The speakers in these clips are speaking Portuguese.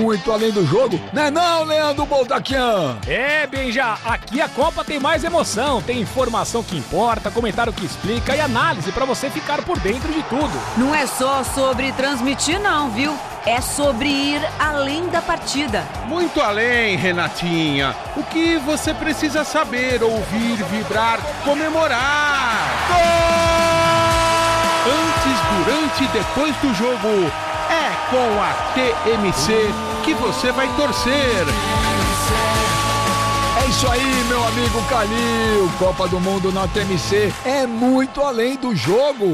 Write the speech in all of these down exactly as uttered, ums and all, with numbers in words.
muito além do jogo, né não, Leandro Boldaquian? É, Benja, aqui a Copa tem mais emoção, tem informação que importa, comentário que explica e análise pra você ficar por dentro de tudo. Não é só sobre transmitir não, viu? É sobre ir além da partida. Muito além, Renatinha. O que você precisa saber, ouvir, vibrar, comemorar. Gol! Antes, durante e depois do jogo, é com a T M C que você vai torcer. É isso aí, meu amigo Calil. Copa do Mundo na T M C é muito além do jogo.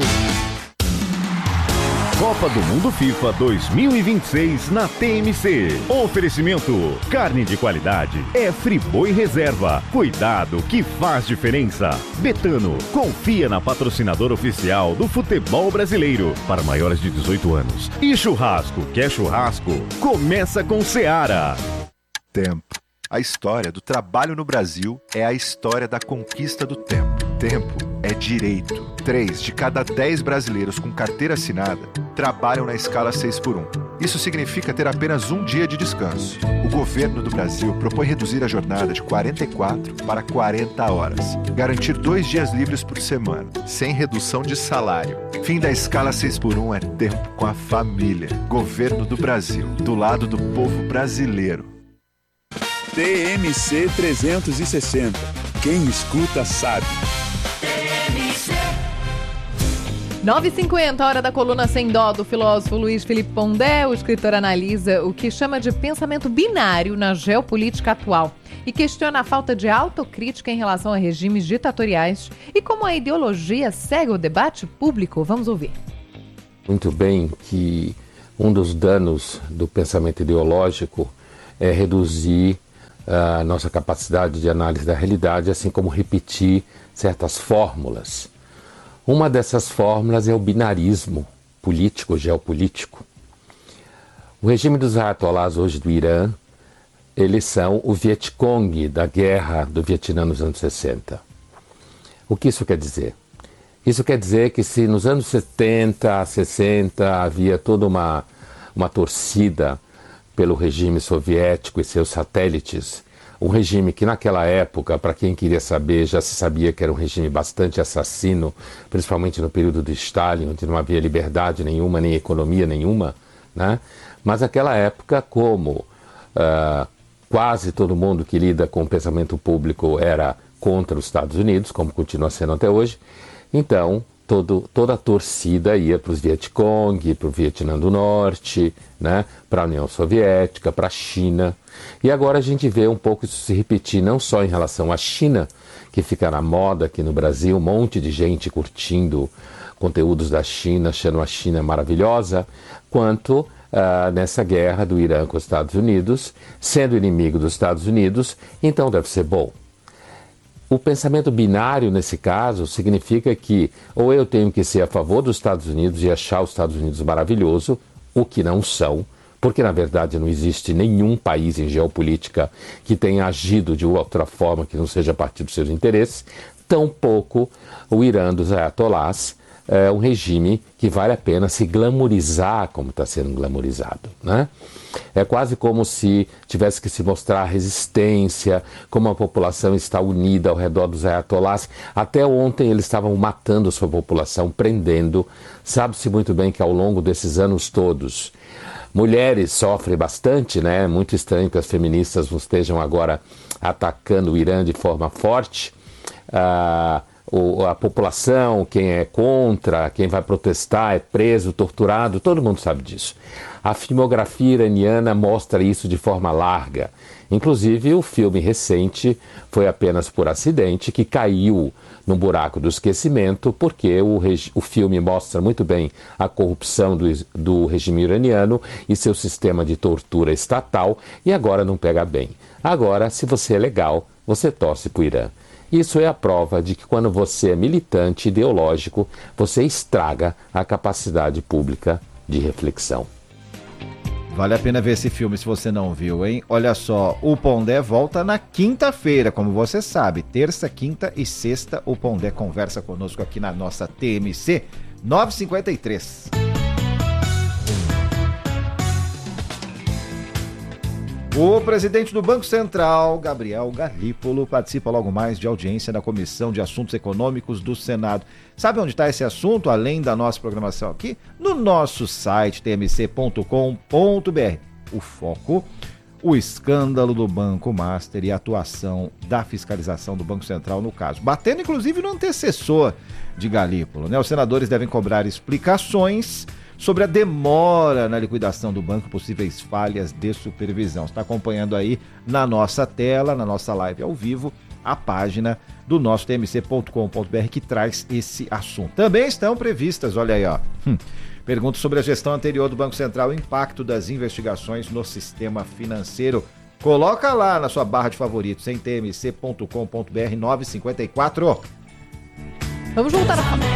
Copa do Mundo FIFA dois mil e vinte e seis na T M C. Oferecimento: carne de qualidade é Friboi Reserva. Cuidado que faz diferença. Betano, confia na patrocinadora oficial do futebol brasileiro para maiores de dezoito anos. E churrasco, quer churrasco? Começa com Seara. Tempo. A história do trabalho no Brasil é a história da conquista do tempo. Tempo é direito. Três de cada dez brasileiros com carteira assinada trabalham na escala seis por um. Isso significa ter apenas um dia de descanso. O governo do Brasil propõe reduzir a jornada de quarenta e quatro para quarenta horas. Garantir dois dias livres por semana, sem redução de salário. Fim da escala seis por um é tempo com a família. Governo do Brasil, do lado do povo brasileiro. T M C trezentos e sessenta. Quem escuta sabe. nove e cinquenta, hora da coluna Sem Dó do filósofo Luiz Felipe Pondé. O escritor analisa o que chama de pensamento binário na geopolítica atual e questiona a falta de autocrítica em relação a regimes ditatoriais e como a ideologia segue o debate público. Vamos ouvir. Muito bem que um dos danos do pensamento ideológico é reduzir a nossa capacidade de análise da realidade, assim como repetir certas fórmulas. Uma dessas fórmulas é o binarismo político, geopolítico. O regime dos ayatollahs hoje do Irã, eles são o Vietcong da guerra do Vietnã nos anos sessenta. O que isso quer dizer? Isso quer dizer que se nos anos setenta, sessenta havia toda uma, uma torcida pelo regime soviético e seus satélites, um regime que naquela época, para quem queria saber, já se sabia que era um regime bastante assassino, principalmente no período de Stalin, onde não havia liberdade nenhuma, nem economia nenhuma, né? Mas naquela época, como uh, quase todo mundo que lida com o pensamento público era contra os Estados Unidos, como continua sendo até hoje, então todo, toda a torcida ia para os Vietcong, para o Vietnã do Norte, né, para a União Soviética, para a China. E agora a gente vê um pouco isso se repetir, não só em relação à China, que fica na moda aqui no Brasil, um monte de gente curtindo conteúdos da China, achando a China maravilhosa, quanto uh, nessa guerra do Irã com os Estados Unidos, sendo inimigo dos Estados Unidos, então deve ser bom. O pensamento binário, nesse caso, significa que ou eu tenho que ser a favor dos Estados Unidos e achar os Estados Unidos maravilhoso, o que não são, porque na verdade não existe nenhum país em geopolítica que tenha agido de outra forma que não seja a partir dos seus interesses, tampouco o Irã dos ayatollahs é um regime que vale a pena se glamorizar como está sendo glamorizado, né? É quase como se tivesse que se mostrar resistência, como a população está unida ao redor dos ayatollahs. Até ontem eles estavam matando a sua população, prendendo. Sabe-se muito bem que ao longo desses anos todos, mulheres sofrem bastante, né? É muito estranho que as feministas não estejam agora atacando o Irã de forma forte. Ah, o, a população, quem é contra, quem vai protestar é preso, torturado, todo mundo sabe disso. A filmografia iraniana mostra isso de forma larga. Inclusive, o filme recente foi apenas por acidente, que caiu num buraco do esquecimento, porque o, regi- o filme mostra muito bem a corrupção do, do regime iraniano e seu sistema de tortura estatal, e agora não pega bem. Agora, se você é legal, você torce para o Irã. Isso é a prova de que quando você é militante ideológico, você estraga a capacidade pública de reflexão. Vale a pena ver esse filme se você não viu, hein? Olha só, o Pondé volta na quinta-feira, como você sabe. Terça, quinta e sexta, o Pondé conversa conosco aqui na nossa T M C nove cinquenta e três. O presidente do Banco Central, Gabriel Galípolo, participa logo mais de audiência na Comissão de Assuntos Econômicos do Senado. Sabe onde está esse assunto, além da nossa programação aqui? No nosso site, t m c ponto com ponto b r. O foco, o escândalo do Banco Master e a atuação da fiscalização do Banco Central no caso. Batendo, inclusive, no antecessor de Galípolo, né? Os senadores devem cobrar explicações sobre a demora na liquidação do banco, possíveis falhas de supervisão. Você está acompanhando aí na nossa tela, na nossa live ao vivo, a página do nosso t m c ponto com ponto b r que traz esse assunto. Também estão previstas, olha aí, ó, hum, perguntas sobre a gestão anterior do Banco Central, o impacto das investigações no sistema financeiro. Coloca lá na sua barra de favoritos, em t m c ponto com ponto b r nove cinquenta e quatro. Vamos voltar a falar.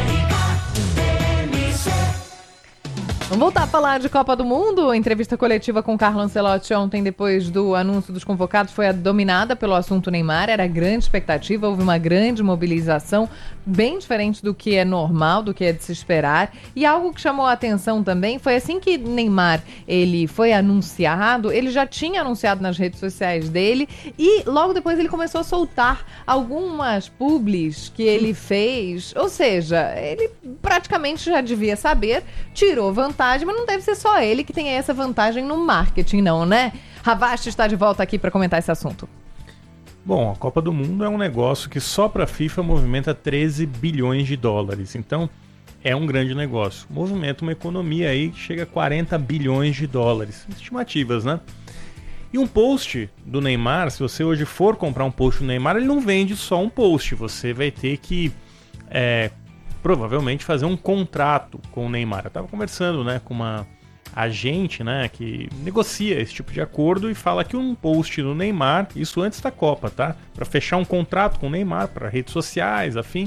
Vamos voltar a falar de Copa do Mundo. A entrevista coletiva com Carlo Ancelotti ontem, depois do anúncio dos convocados, foi dominada pelo assunto Neymar. Era grande expectativa, houve uma grande mobilização, bem diferente do que é normal, do que é de se esperar. E algo que chamou a atenção também foi assim que Neymar ele foi anunciado, ele já tinha anunciado nas redes sociais dele e logo depois ele começou a soltar algumas publis que ele fez. Ou seja, ele praticamente já devia saber, tirou vantagem, mas não deve ser só ele que tem essa vantagem no marketing, não, né? Ravache está de volta aqui para comentar esse assunto. Bom, a Copa do Mundo é um negócio que só para a FIFA movimenta treze bilhões de dólares, então é um grande negócio. Movimenta uma economia aí que chega a quarenta bilhões de dólares, estimativas, né? E um post do Neymar, se você hoje for comprar um post do Neymar, ele não vende só um post, você vai ter que é, provavelmente fazer um contrato com o Neymar. Eu estava conversando, né, com uma agente, né, que negocia esse tipo de acordo e fala que um post do Neymar, isso antes da Copa, tá? Para fechar um contrato com o Neymar, para redes sociais, afim,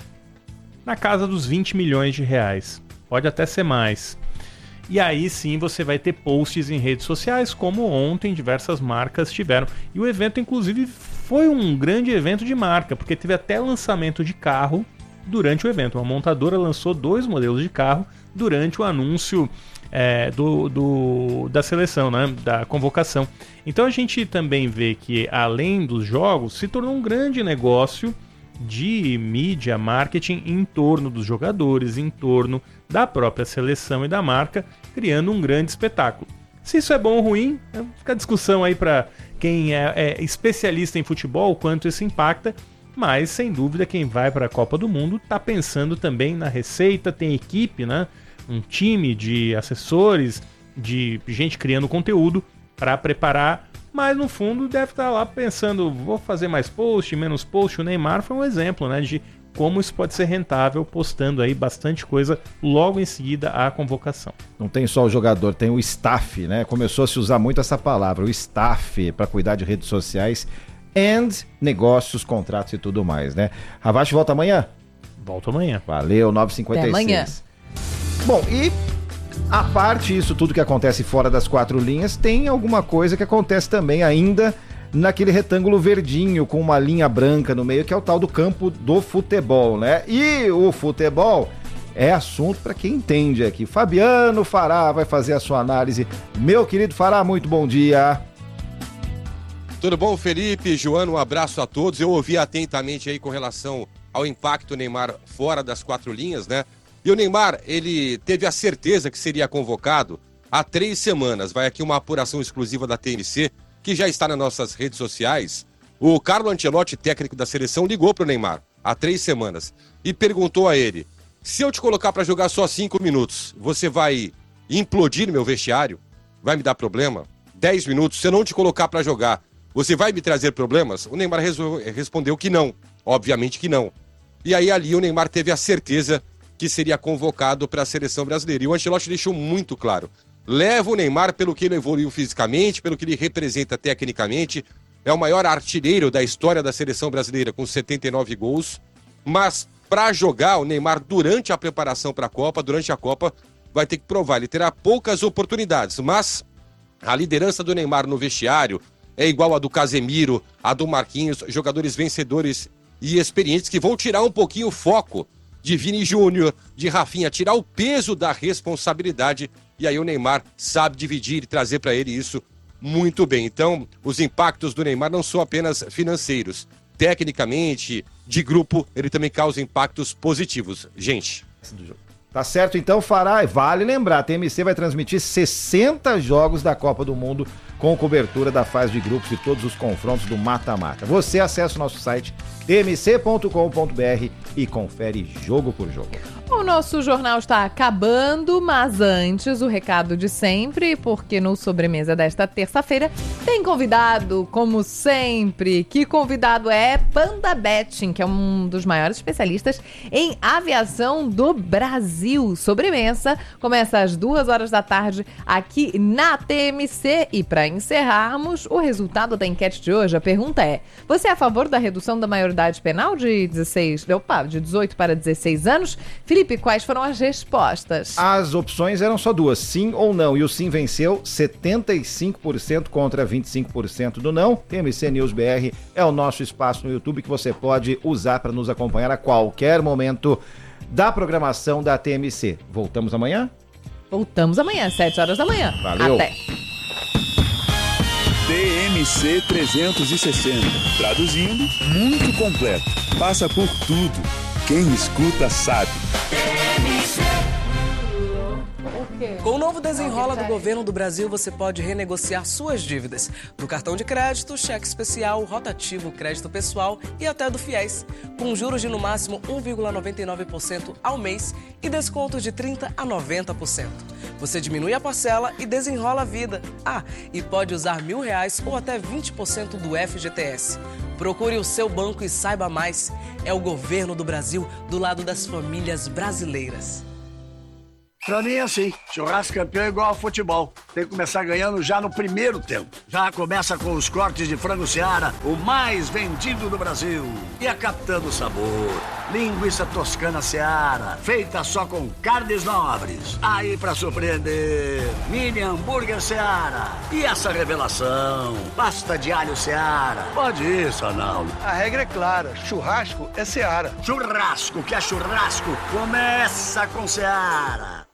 na casa dos vinte milhões de reais. Pode até ser mais. E aí sim você vai ter posts em redes sociais, como ontem diversas marcas tiveram. E o evento, inclusive, foi um grande evento de marca, porque teve até lançamento de carro durante o evento. Uma montadora lançou dois modelos de carro durante o anúncio é, do, do, da seleção, né, da convocação. Então a gente também vê que, além dos jogos, se tornou um grande negócio de mídia, marketing em torno dos jogadores, em torno da própria seleção e da marca, criando um grande espetáculo. Se isso é bom ou ruim, fica a discussão aí para quem é, é especialista em futebol, quanto isso impacta. Mas, sem dúvida, quem vai para a Copa do Mundo está pensando também na receita, tem equipe, né? Um time de assessores, de gente criando conteúdo para preparar, mas no fundo deve estar lá pensando, vou fazer mais post, menos post. O Neymar foi um exemplo, né, de como isso pode ser rentável, postando aí bastante coisa logo em seguida à convocação. Não tem só o jogador, tem o staff, né? Começou a se usar muito essa palavra, o staff, para cuidar de redes sociais and negócios, contratos e tudo mais, né? Ravache volta amanhã? Volta amanhã. Valeu, nove e cinquenta e seis. Até amanhã. Bom, e a parte disso tudo que acontece fora das quatro linhas, tem alguma coisa que acontece também ainda naquele retângulo verdinho com uma linha branca no meio, que é o tal do campo do futebol, né? E o futebol é assunto para quem entende aqui. Fabiano Fará vai fazer a sua análise. Meu querido Fará, muito bom dia. Tudo bom, Felipe, Joano, um abraço a todos. Eu ouvi atentamente aí com relação ao impacto do Neymar fora das quatro linhas, né? E o Neymar, ele teve a certeza que seria convocado há três semanas. Vai aqui uma apuração exclusiva da T M C, que já está nas nossas redes sociais. O Carlo Ancelotti, técnico da seleção, ligou para o Neymar há três semanas e perguntou a ele: se eu te colocar para jogar só cinco minutos, você vai implodir no meu vestiário? Vai me dar problema? Dez minutos, se eu não te colocar para jogar, você vai me trazer problemas? O Neymar respondeu que não, obviamente que não. E aí ali o Neymar teve a certeza que seria convocado para a seleção brasileira. E o Ancelotti deixou muito claro: leva o Neymar pelo que ele evoluiu fisicamente, pelo que ele representa tecnicamente. É o maior artilheiro da história da seleção brasileira, com setenta e nove gols. Mas para jogar o Neymar durante a preparação para a Copa, durante a Copa, vai ter que provar. Ele terá poucas oportunidades, mas a liderança do Neymar no vestiário é igual a do Casemiro, a do Marquinhos, jogadores vencedores e experientes que vão tirar um pouquinho o foco de Vini Júnior, de Rafinha, tirar o peso da responsabilidade. E aí o Neymar sabe dividir e trazer para ele isso muito bem. Então, os impactos do Neymar não são apenas financeiros. Tecnicamente, de grupo, ele também causa impactos positivos. Gente. Tá certo, então, Fará. Vale lembrar, a T M C vai transmitir sessenta jogos da Copa do Mundo com cobertura da fase de grupos e todos os confrontos do mata-mata. Você acessa o nosso site t m c ponto com ponto b r e confere jogo por jogo. O nosso jornal está acabando, mas antes o recado de sempre, porque no Sobremesa desta terça-feira tem convidado, como sempre. Que convidado é Panda Betting, que é um dos maiores especialistas em aviação do Brasil. Sobremesa começa às duas horas da tarde aqui na T M C. E para encerrarmos, o resultado da enquete de hoje, a pergunta é: você é a favor da redução da maioridade penal de dezesseis, opa, de dezoito para dezesseis anos? Felipe, quais foram as respostas? As opções eram só duas, sim ou não. E o sim venceu, setenta e cinco por cento contra vinte e cinco por cento do não. T M C News B R é o nosso espaço no YouTube que você pode usar para nos acompanhar a qualquer momento da programação da T M C. Voltamos amanhã? Voltamos amanhã, às sete horas da manhã. Valeu. Até. T M C trezentos e sessenta. Traduzindo, muito completo. Passa por tudo. Quem escuta sabe. Com o novo Desenrola do Governo do Brasil, você pode renegociar suas dívidas do cartão de crédito, cheque especial, rotativo, crédito pessoal e até do FIES, com juros de no máximo um vírgula noventa e nove por cento ao mês e descontos de trinta por cento a noventa por cento. Você diminui a parcela e desenrola a vida. Ah, e pode usar mil reais ou até vinte por cento do F G T S. Procure o seu banco e saiba mais. É o governo do Brasil do lado das famílias brasileiras. Pra mim é assim, churrasco campeão é igual ao futebol. Tem que começar ganhando já no primeiro tempo. Já começa com os cortes de frango Seara, o mais vendido do Brasil. E a Capitã do Sabor, linguiça toscana Seara, feita só com carnes nobres. Aí pra surpreender, mini hambúrguer Seara. E essa revelação, pasta de alho Seara. Pode isso, Arnaldo. A regra é clara, churrasco é Seara. Churrasco que é churrasco, começa com Seara.